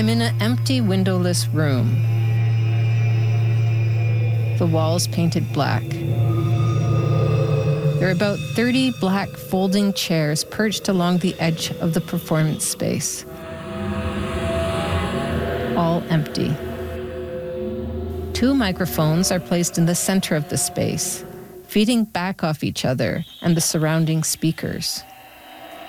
I'm in an empty, windowless room. The walls painted black. There are about 30 black folding chairs perched along the edge of the performance space. All empty. 2 microphones are placed in the center of the space, feeding back off each other and the surrounding speakers.